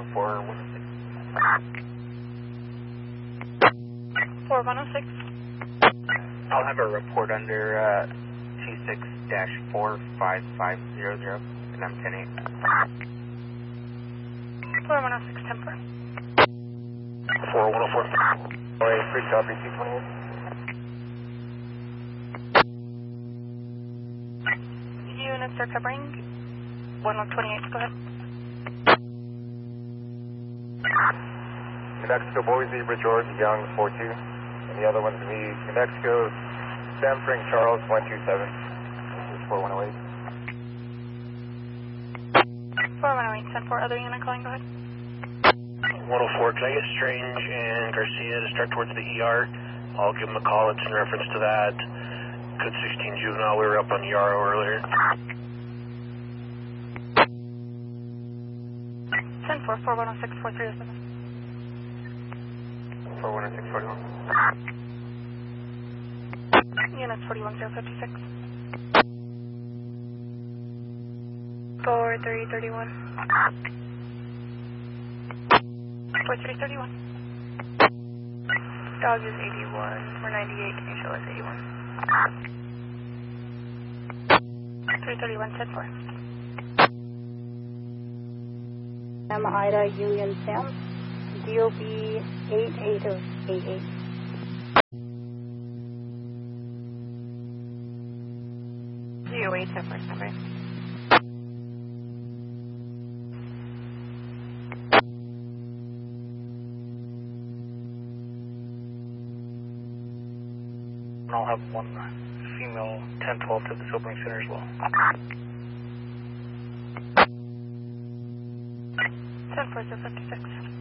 4106. 4106. I'll have a report under T6-45500, and I'm 10-8. 4106, 10-4. 4104. Alright, free copy, T28. Units are covering 1128, go ahead. New Mexico, Boise, Bridge George, Young, 42. And the other one's me, New Mexico, Sam Frank Charles, 127. This is 4108. 4108, 10-4. Other unit calling, go ahead. 104, can I get Strange and Garcia to start towards the ER? I'll give them a call, it's in reference to that. Code 16 juvenile, we were up on Yarrow earlier. 10-4, 4106, 4307. 4106, 41. Units 41056. 4331. 4331. Dog is 81. We're 98. Can you show us 81? 331, 10-4. I'm Ida Union Sam, DOB 8888. DOA 10-4, number. And I'll have one female 1012 to the sobering center as well. 10-4, 56.